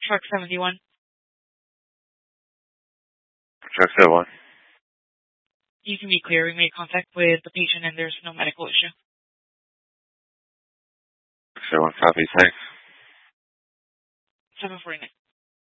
Truck 71. Truck 71. You can be clear. We made contact with the patient and there's no medical issue. Truck 71, copy, thanks. 749.